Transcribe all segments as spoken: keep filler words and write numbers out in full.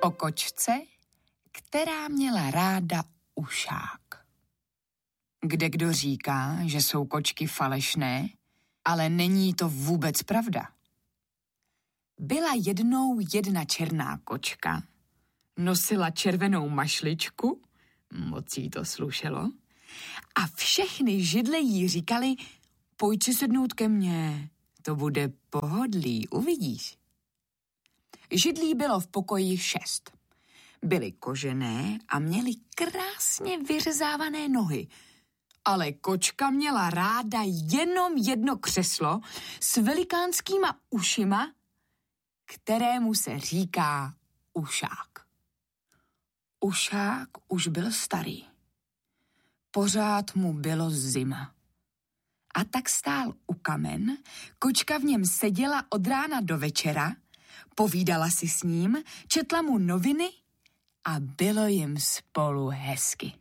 O kočce, která měla ráda ušák. Kdekdo říká, že jsou kočky falešné, ale není to vůbec pravda. Byla jednou jedna černá kočka, nosila červenou mašličku, moc jí to slušelo, a všechny židle jí říkali, pojď si sednout ke mně, to bude pohodlí, uvidíš. Židlí bylo v pokoji šest. Byly kožené a měly krásně vyřezávané nohy, ale kočka měla ráda jenom jedno křeslo s velikánskýma ušima, kterému se říká ušák. Ušák už byl starý. Pořád mu bylo zima. A tak stál u kamen, kočka v něm seděla od rána do večera, povídala si s ním, četla mu noviny a bylo jim spolu hezky.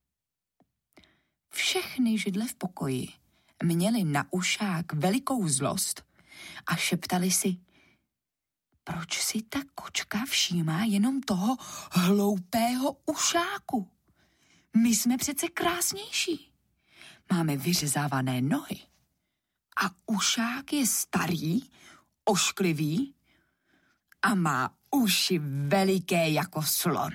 Všechny židle v pokoji měly na ušák velikou zlost a šeptali si, proč si ta kočka všímá jenom toho hloupého ušáku? My jsme přece krásnější. Máme vyřezávané nohy. A ušák je starý, ošklivý a má uši veliké jako slon.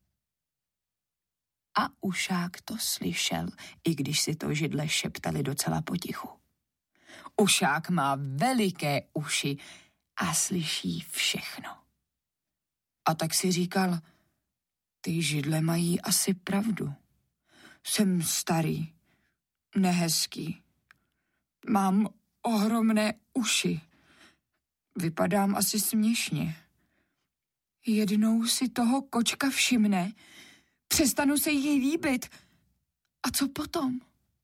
A ušák to slyšel, i když si to židle šeptali docela potichu. Ušák má veliké uši a slyší všechno. A tak si říkal, ty židle mají asi pravdu. Jsem starý, nehezký. Mám ohromné uši. Vypadám asi směšně. Jednou si toho kočka všimne, přestanu se jí líbit. A co potom?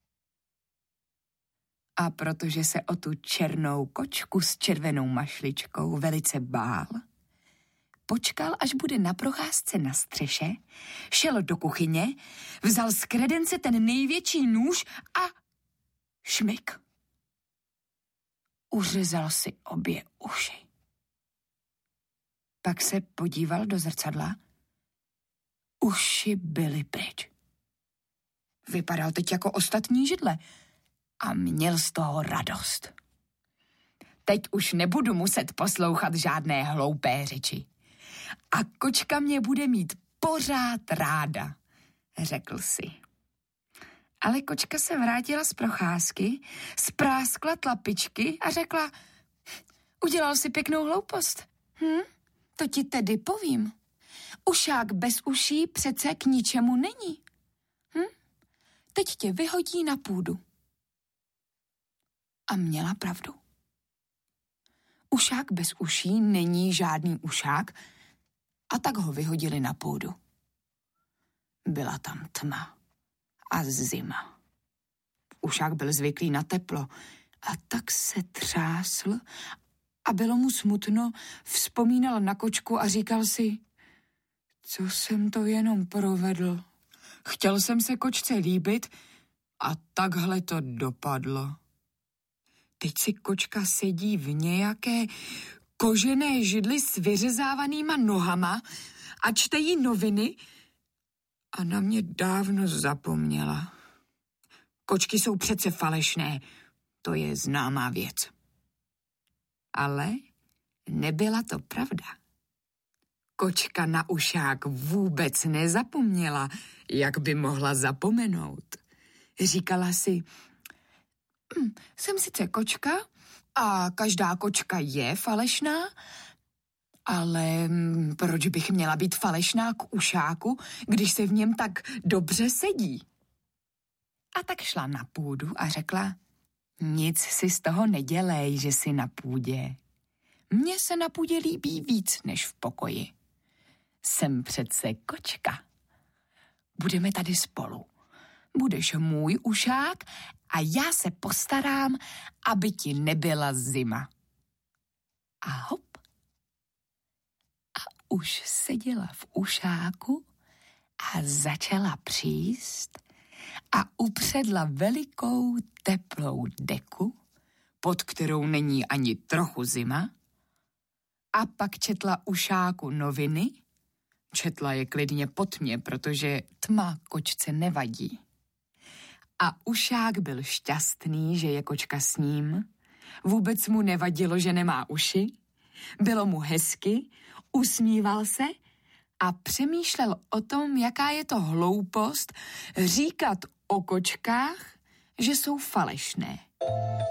A protože se o tu černou kočku s červenou mašličkou velice bál, počkal, až bude na procházce na střeše, šel do kuchyně, vzal z kredence ten největší nůž a šmyk. Uřezal si obě uši. Pak se podíval do zrcadla. Uši byly pryč. Vypadal teď jako ostatní židle a měl z toho radost. Teď už nebudu muset poslouchat žádné hloupé řeči. A kočka mě bude mít pořád ráda, řekl si. Ale kočka se vrátila z procházky, spráskla tlapičky a řekla, udělal si pěknou hloupost. Hm? To ti tedy povím. Ušák bez uší přece k ničemu není. Hm? Teď tě vyhodí na půdu. A měla pravdu. Ušák bez uší není žádný ušák, a tak ho vyhodili na půdu. Byla tam tma a zima. Ušák byl zvyklý na teplo a tak se třásl a bylo mu smutno, vzpomínal na kočku a říkal si, co jsem to jenom provedl. Chtěl jsem se kočce líbit a takhle to dopadlo. Teď si kočka sedí v nějaké kožené židli s vyřezávanýma nohama a čte jí noviny a na mě dávno zapomněla. Kočky jsou přece falešné, to je známá věc. Ale nebyla to pravda. Kočka na ušák vůbec nezapomněla, jak by mohla zapomenout. Říkala si, hm, jsem sice kočka a každá kočka je falešná, ale hm, proč bych měla být falešná k ušáku, když se v něm tak dobře sedí? A tak šla na půdu a řekla, nic si z toho nedělej, že jsi na půdě. Mně se na půdě líbí víc než v pokoji. Jsem přece kočka. Budeme tady spolu. Budeš můj ušák a já se postarám, aby ti nebyla zima. A hop. A už seděla v ušáku a začala příst a upředla velikou teplou deku, pod kterou není ani trochu zima, a pak četla ušáku noviny, Četla je klidně po tmě, protože tma kočce nevadí. A Ušák byl šťastný, že je kočka s ním. Vůbec mu nevadilo, že nemá uši. Bylo mu hezky, usmíval se a přemýšlel o tom, jaká je to hloupost říkat o kočkách, že jsou falešné.